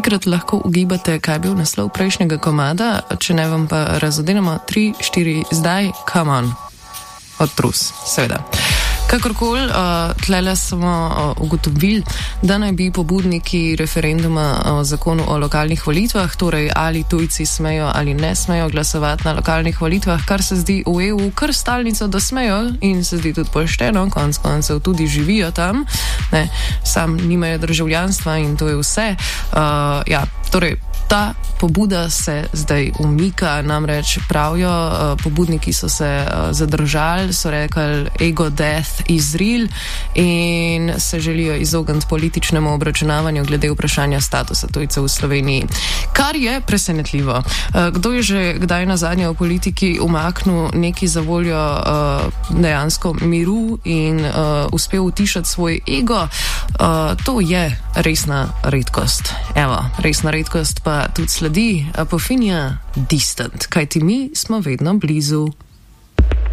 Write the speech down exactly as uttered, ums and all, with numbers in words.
trikrat lahko ugibate, kaj je bil naslov prejšnjega komada, če ne vam pa razodenemo tri, štiri, zdaj, come on. Odprus, seveda. Kakorkoli, uh, tlele smo uh, ugotovili, da naj bi pobudniki referenduma o zakonu o lokalnih volitvah, torej ali tujci smejo ali ne smejo glasovati na lokalnih volitvah, kar se zdi v E U kar stalnico, da smejo in se zdi tudi pošteno, konec koncev tudi živijo tam, ne, sam nimajo državljanstva in to je vse. Uh, ja, torej, ta pobuda se zdaj umika, namreč pravijo, uh, pobudniki so se uh, zadržali, so rekli ego death Izrael in se želijo izogniti političnemu obračunavanju glede vprašanja statusa tujcev v Sloveniji. Kar je presenetljivo. Kdo je že kdaj nazadnje v politiki umaknil neki za voljo uh, dejansko miru in uh, uspel utišati svoj ego? Uh, to je resna redkost. Evo, resna redkost pa tudi sledi Apophenia Distant, kajti mi smo vedno blizu.